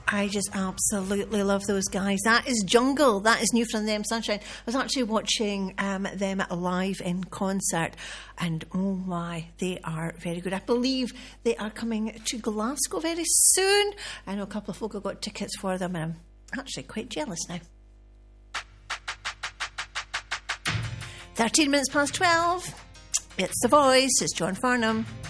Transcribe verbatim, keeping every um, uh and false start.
I just absolutely love those guys. That is Jungle. That is new from them, Sunshine. I was actually watching um, them live in concert, and oh my, they are very good. I believe they are coming to Glasgow very soon. I know a couple of folk have got tickets for them, and I'm actually quite jealous now. thirteen minutes past twelve. It's The Voice. It's John Farnham.